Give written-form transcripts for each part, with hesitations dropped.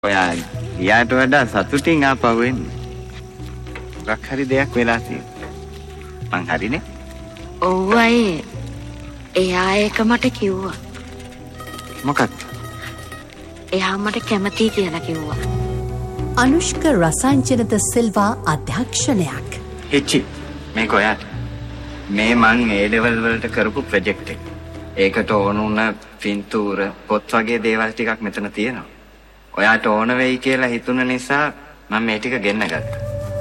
ඔයා යාට වඩා සතුටින් ආපහු එන්නේ. මොකක් හරි දෙයක් වෙලා තියෙනවා. මං හරිනේ? ඔව් අය. එයා ඒක මට කිව්වා. මොකක්ද? එයා මට කැමතියි කියලා කිව්වා. අනුෂ්ක රසංජනද සිල්වා අධ්‍යක්ෂණයක්. එච්චි මේක ඔයාට. මේ මං ඒ ලෙවල් වලට කරපු ප්‍රොජෙක්ට් එක. ඒකට ඕන උන පින්තූර පොත් වගේ දේවල් ටිකක් මෙතන තියෙනවා. ඔයාට ඕන වෙයි කියලා හිතුන නිසා මම මේ ටික ගෙන්න ගත්තා.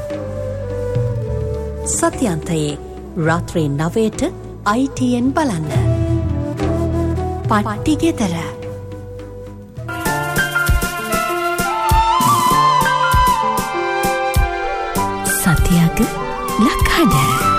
සත්‍යන්තයේ රාත්‍රී 9ට ITN බලන්න. පට්ටි ගෙදර. සත්‍යග ලකඩ.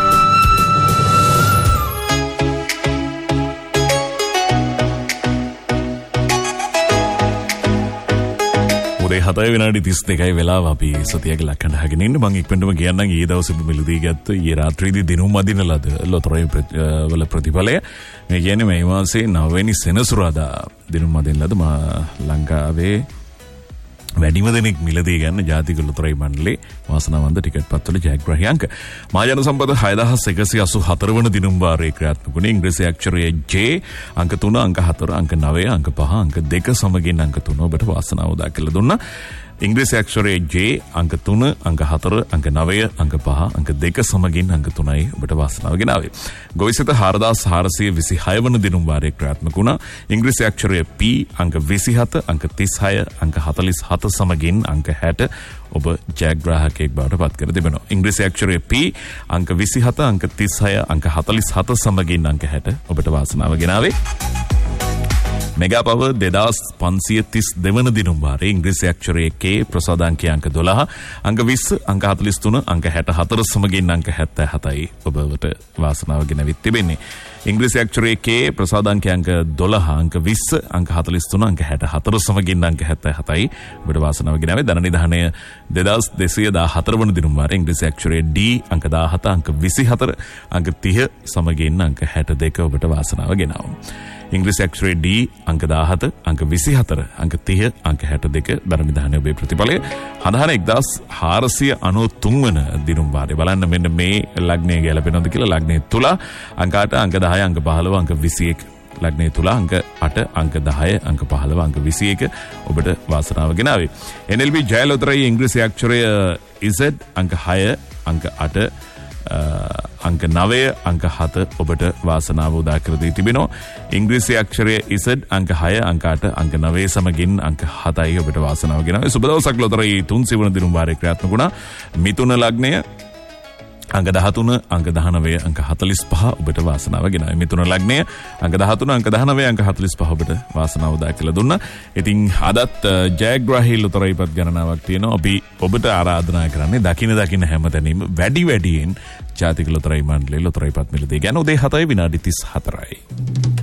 හතයි විනාඩි 32යි වෙලාව අපි සතියක ලක්කන්න හගෙන ඉන්න. මම ඉක්මනටම කියන්නම් ඊයේ දවසේ මිලදී ගත්ත ඊයේ රාත්‍රියේදී දිනුම් අදින ලද ලොතරැයි වල ප්‍රතිඵලය. මේ කියන්නේ මේ මාසේ 9 වෙනි සෙනසුරාදා දිනුම් අදින ලද ලංකාවේ වැඩිම දෙනෙක් මිලදී ගන්න ජාතික ලොතරැයි මණ්ඩලයේ වාසනාවන්ත ටිකට් පත්වල ජයග්‍රාහී අංක මහජන සම්පත 6184 වන දිනුම් වාරයේ ක්‍රියාත්මක වුණේ. ඉංග්‍රීසි අක්ෂරය J අංක 3 අංක 4 අංක 9 අංක 5 අංක 2 සමගින් අංක 3 ඔබට වාසනාව උදා කියලා දුන්නා. ඉංග්‍රීසි අක්ෂරය J අංක 3 අංක 4 අංක 9 අංක 5 අංක 2 සමගින් අංක 3යි ඔබට වාසනාව ගෙනාවේ. ගොවිසත 4426 වන දිනුම් වාරයේ ක්‍රියාත්මක වුණා. ඉංග්‍රීසි අක්ෂරය P අංක 27 අංක 36 අංක 47 සමගින් අංක 60 ඔබ ජයග්‍රාහකයෙක් බවට පත් කර තිබෙනවා. ඉංග්‍රීසි අක්ෂරය P අංක 27 අංක 36 අංක 47 සමගින් අංක 60 ඔබට වාසනාව ගෙනාවේ. මෙගා පව 2532 වන දිනුම් වාරයේ ඉංග්‍රීසි අක්ෂරයේ K ප්‍රසාදාංකය අංක 12 අංක 20 අංක 43 අංක 64 සමගින් අංක 77යි ඔබට වාසනාව ගෙනවිත් තිබෙන්නේ. ඉංග්‍රීසි අක්ෂරයේ K ප්‍රසාදාංකය අංක 12 අංක 20 අංක 43 අංක 64 සමගින් අංක 77යි ඔබට වාසනාව ගෙනාවේ. ධන නිධානය 2214 වන දිනුම් වාරයේ ඉංග්‍රීසි අක්ෂරයේ D අංක 17 අංක 24 අංක 30 සමගින් අංක 62 ඔබට වාසනාව ගෙනාවා. ඉංග්‍රීසි අක්ෂරයේ D අංක 17 අංක 24 අංක 30 අංක 62 ධන නිධානය ඔබේ ප්‍රතිඵලය. හදාන 1493 වන දිනුම් වාරය බලන්න මෙන්න මේ ලග්නය ගැලපෙනවද කියලා. ලග්නයේ තුලා අංක 8 අංක 10 අංක 15 අංක 21 ලග්නයේ තුලා අංක 8 අංක 10 අංක 15 අංක 21 ඔබට වාසනාව ගෙනාවේ. NLB ජය ලොතරැයි ඉංග්‍රීසි අක්ෂරය Z අංක 6 අංක 8 අංක 9 අංක 7 ඔබට වාසනාව උදා කර දී තිබෙනවා. ඉංග්‍රීසි අක්ෂරය Z අංක 6 අංක 8 අංක 9 සමගින් අංක 7යි ඔබට වාසනාව ගෙනාවේ. සුබ දවසක් ලොතරැයි 3 වන දිනුම් වාරයේ ක්‍රියාත්මක වුණා. මිථුන ලග්නය අංක 13 අංක 19 අංක 45 ඔබට වාසනාව ගෙනාවේ. මිථුන ලග්නය අංක 13 අංක 19 අංක 45 ඔබට වාසනාව උදා කියලා දුන්නා. ඉතින් අදත් ජයග්‍රාහී ලොතරැයිපත් ගණනාවක් තියෙනවා. අපි ඔබට ආරාධනා කරන්නේ දකින හැමතැනීම වැඩියෙන් ජාතික ලොතරැයි මණ්ඩලයේ ලොතරැයිපත් මිලදී ගන්න උදේ 7 විනාඩි 34යි.